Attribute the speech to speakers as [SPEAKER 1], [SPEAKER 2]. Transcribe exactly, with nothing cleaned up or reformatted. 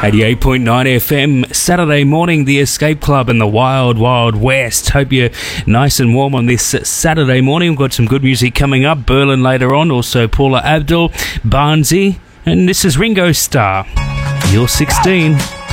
[SPEAKER 1] eighty-eight point nine F M, Saturday morning, the Escape Club in the Wild Wild West. Hope you're nice and warm on this Saturday morning. We've got some good music coming up. Berlin later on, also Paula Abdul, Barnsey, and this is Ringo Starr. You're sixteen.